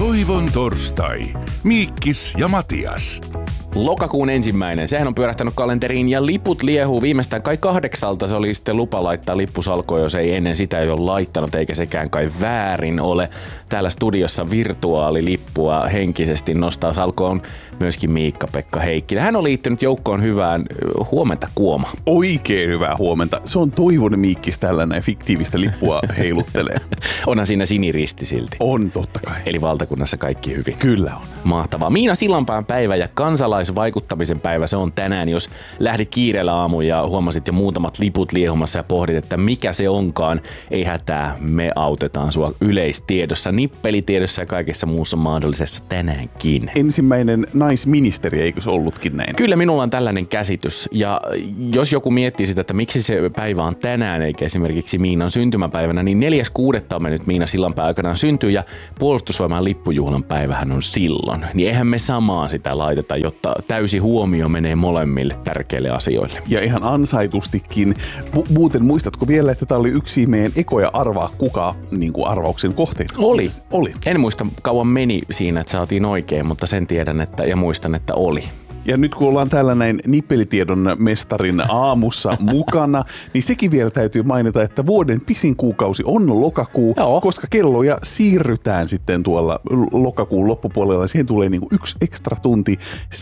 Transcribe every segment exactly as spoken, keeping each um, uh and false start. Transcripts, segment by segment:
Toivon torstai. Miikkis ja Matias. Lokakuun ensimmäinen. Sehän on pyörähtänyt kalenteriin ja liput liehuu viimeistään kai kahdeksalta. Se oli sitten lupa laittaa lippusalkoa, jos ei ennen sitä ei ole laittanut, eikä sekään kai väärin ole. Täällä studiossa virtuaalilippua henkisesti nostaa salkoon myöskin Miikka-Pekka Heikkinen. Hän on liittynyt joukkoon hyvään huomenta Kuoma. Oikein hyvää huomenta. Se on Toivon Miikkis tällainen fiktiivistä lippua heiluttelee. Onhan siinä siniristi silti. On totta kai. Eli valtakunnassa kaikki hyvin. Kyllä on. Mahtavaa. Miina Sillanpään päivä ja kansalaisvaikuttamisen päivä, se on tänään. Jos lähdit kiireellä aamuun ja huomasit jo muutamat liput liehumassa ja pohdit, että mikä se onkaan, ei hätää, me autetaan sua yleistiedossa, nippelitiedossa ja kaikessa muussa mahdollisessa tänäänkin. Ensimmäinen naisministeri, eikö se ollutkin näin? Kyllä minulla on tällainen käsitys. Ja jos joku miettii sitä, että miksi se päivä on tänään eikä esimerkiksi Miinan syntymäpäivänä, niin neljäs kuudetta on mennyt Miina Sillanpää aikanaan syntyy ja puolustusvoiman lippujuhlan päivähän on silloin. Niin eihän me samaa sitä laiteta, jotta täysi huomio menee molemmille tärkeille asioille. Ja ihan ansaitustikin. Mu- muuten muistatko vielä, että tämä oli yksi meidän ekoja arvaa kuka niin kuin arvauksen kohteita? Oli. Oli. En muista kauan meni siinä, että saatiin oikein, mutta sen tiedän että, ja muistan, että oli. Ja nyt kun ollaan tällainen nippelitiedon mestarin aamussa mukana, niin sekin vielä täytyy mainita, että vuoden pisin kuukausi on lokakuu, Joo. koska kelloja siirrytään sitten tuolla lokakuun loppupuolella. Siihen tulee niinku yksi ekstra tunti,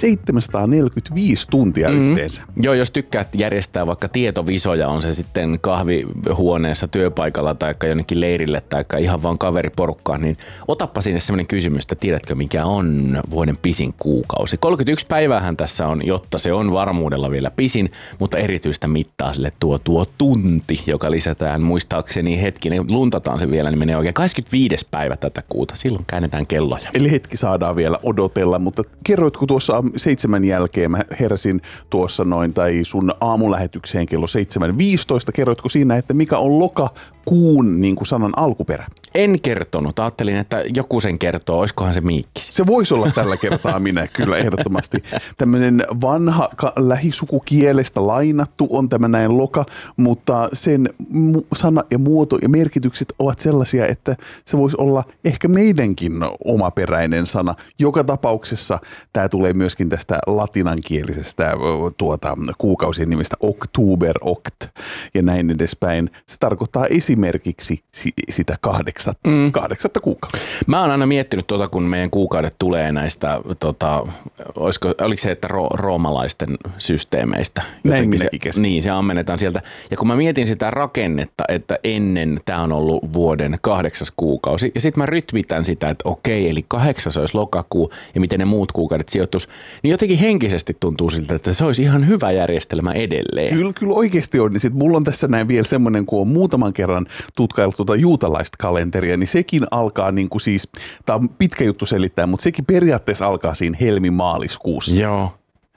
seitsemänsataaneljäkymmentäviisi tuntia mm-hmm. yhteensä. Joo, jos tykkäät järjestää vaikka tietovisoja, on se sitten kahvihuoneessa, työpaikalla tai jonnekin leirille tai ihan vaan kaveriporukkaan, niin otappa sinne sellainen kysymys, että tiedätkö mikä on vuoden pisin kuukausi. kolmekymmentäyksi päivää tässä on, jotta se on varmuudella vielä pisin, mutta erityistä mittaa sille tuo tuo tunti, joka lisätään muistaakseni hetkinen, luntataan se vielä, niin menee oikein kahdeskymmenesviides päivä tätä kuuta. Silloin käännetään kelloja. Eli hetki saadaan vielä odotella, mutta kerroitko tuossa seitsemän jälkeen, mä heräsin tuossa noin, tai sun aamulähetykseen kello seitsemän viisitoista, kerroitko siinä, että mikä on lokakuun niin kuin sanan alkuperä? En kertonut. Ajattelin, että joku sen kertoo. Oiskohan se Miikkis? Se voisi olla tällä kertaa minä, kyllä ehdottomasti. Tämmöinen vanha ka- lähisukukielestä lainattu on tämä näin loka, mutta sen mu- sana ja muoto ja merkitykset ovat sellaisia, että se voisi olla ehkä meidänkin omaperäinen sana. Joka tapauksessa tämä tulee myöskin tästä latinankielisestä tuota, kuukausien nimestä oktober, okt ja näin edespäin. Se tarkoittaa esimerkiksi si- sitä kahdeksan. Mm. Kahdeksatta kuukautta. Mä oon aina miettinyt tuota, kun meidän kuukaudet tulee näistä, tota, olisiko, oliko se, että ro- roomalaisten systeemeistä. Näin minäkin se, niin, se ammennetaan sieltä. Ja kun mä mietin sitä rakennetta, että ennen tää on ollut vuoden kahdeksas kuukausi, ja sitten mä rytmitän sitä, että okei, eli kahdeksas olisi lokakuu, ja miten ne muut kuukaudet sijoittuisi, niin jotenkin henkisesti tuntuu siltä, että se olisi ihan hyvä järjestelmä edelleen. Kyllä, kyllä oikeasti on. Niin sit mulla on tässä näin vielä semmoinen, kun on muutaman kerran tutkaillut tuota juutalaista kalenteria, niin sekin alkaa niin kuin siis, tämä on pitkä juttu selittää, mutta sekin periaatteessa alkaa siinä helmi-maaliskuussa. Joo.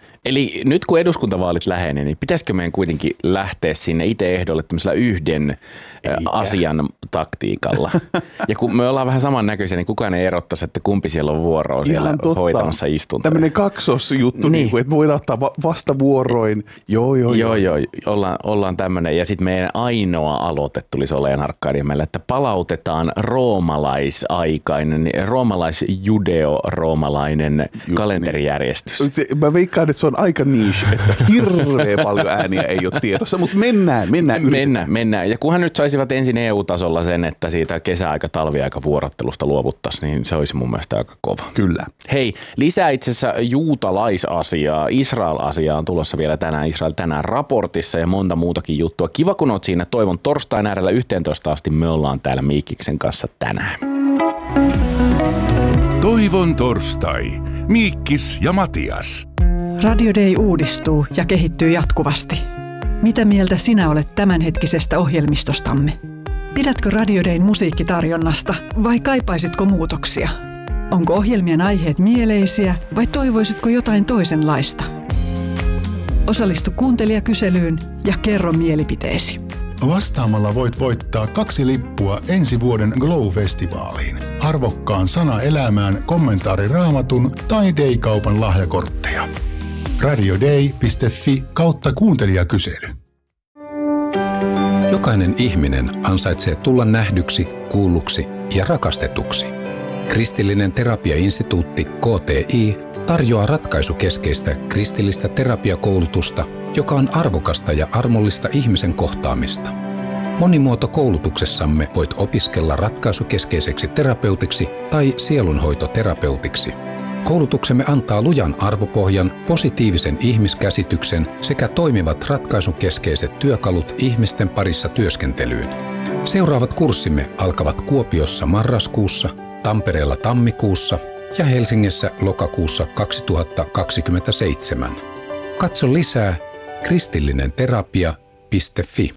Eli nyt kun eduskuntavaalit lähenee, niin pitäisikö meidän kuitenkin lähteä sinne itse ehdolle tämmöisellä yhden Eikä. asian taktiikalla? Ja kun me ollaan vähän samannäköisiä, niin kukaan ei erottaisi, että kumpi siellä on vuoroa siellä hoitamassa istuntoja. Tämmöinen kaksosjuttu, niin. niin kuin, että voidaan ottaa va- vastavuoroin. Joo, joo, joo. Joo, joo. Ollaan, ollaan tämmöinen. Ja sitten meidän ainoa aloite tulisi olemaan Arkadianmäellä, että palautetaan roomalaisaikainen, roomalais-judeo-roomalainen Just kalenterijärjestys. Niin. Mä veikkaan, että se on aika niche, että hirveän paljon ääniä ei ole tiedossa, mutta mennään, mennään. Mennään, mennään. Ja kunhan nyt saisivat ensin E U-tasolla sen, että siitä kesäaika, talviaika vuorottelusta luovuttaisiin, niin se olisi mun mielestä aika kova. Kyllä. Hei, lisää itse asiassa juutalaisasiaa, Israel-asiaa on tulossa vielä tänään, Israel tänään raportissa ja monta muutakin juttua. Kiva kun oot siinä Toivon torstain äärellä yhteentoista asti, me ollaan täällä Miikkiksen kanssa tänään. Toivon torstai. Miikkis ja Matias. Radio Day uudistuu ja kehittyy jatkuvasti. Mitä mieltä sinä olet tämänhetkisestä ohjelmistostamme? Pidätkö Radio Dayn musiikkitarjonnasta vai kaipaisitko muutoksia? Onko ohjelmien aiheet mieleisiä vai toivoisitko jotain toisenlaista? Osallistu kuuntelijakyselyyn ja kerro mielipiteesi. Vastaamalla voit voittaa kaksi lippua ensi vuoden Glow-festivaaliin, arvokkaan sana elämään, kommentaari Raamatun tai Day-kaupan lahjakortteja. radioday piste fi kautta kuuntelijakysely. Jokainen ihminen ansaitsee tulla nähdyksi, kuulluksi ja rakastetuksi. Kristillinen terapiainstituutti K T I tarjoaa ratkaisukeskeistä kristillistä terapiakoulutusta, joka on arvokasta ja armollista ihmisen kohtaamista. Monimuotokoulutuksessamme voit opiskella ratkaisukeskeiseksi terapeutiksi tai sielunhoitoterapeutiksi. Koulutuksemme antaa lujan arvopohjan, positiivisen ihmiskäsityksen sekä toimivat ratkaisukeskeiset työkalut ihmisten parissa työskentelyyn. Seuraavat kurssimme alkavat Kuopiossa marraskuussa, Tampereella tammikuussa ja Helsingissä lokakuussa kaksituhattakaksikymmentäseitsemän. Katso lisää kristillinenterapia piste fi.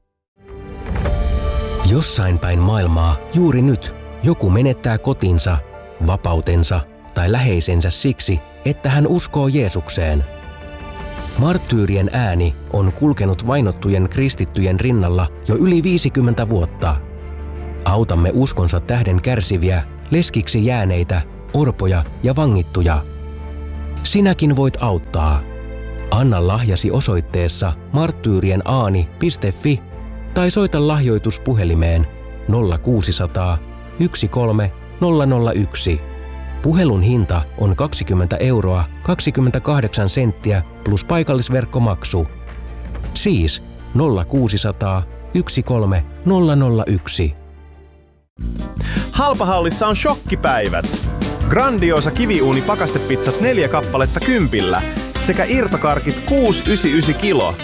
Jossain päin maailmaa juuri nyt joku menettää kotinsa, vapautensa tai läheisensä siksi, että hän uskoo Jeesukseen. Marttyyrien ääni on kulkenut vainottujen kristittyjen rinnalla jo yli viisikymmentä vuotta. Autamme uskonsa tähden kärsiviä, leskiksi jääneitä, orpoja ja vangittuja. Sinäkin voit auttaa. Anna lahjasi osoitteessa marttyyrienääni piste fi tai soita lahjoituspuhelimeen nolla kuusisataa yksi kolme nolla nolla yksi. Puhelun hinta on kaksikymmentä euroa kaksikymmentäkahdeksan senttiä plus paikallisverkkomaksu. Siis nolla kuusisataa yksi kolme nolla nolla yksi. Halpahallissa on shokkipäivät. Grandiosa kiviuuni pakastepizzat neljä kappaletta kympillä sekä irtokarkit kuusi pilkku yhdeksänkymmentäyhdeksän kilo.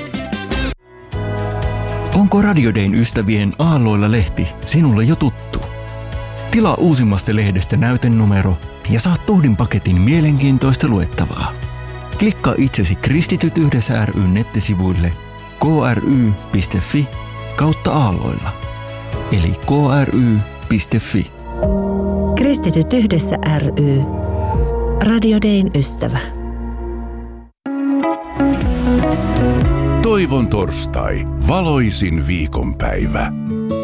Onko Radio Dayn ystävien Aalloilla lehti sinulle jo tuttu? Tilaa uusimmasta lehdestä näytenumero ja saat tuhdin paketin mielenkiintoista luettavaa. Klikkaa itsesi Kristityt yhdessä ry:n nettisivuille k r y piste f i kautta Aalloilla. Eli k r y piste f i. Kristityt yhdessä ry. Radio Dayn ystävä. Toivon torstai, valoisin viikonpäivä.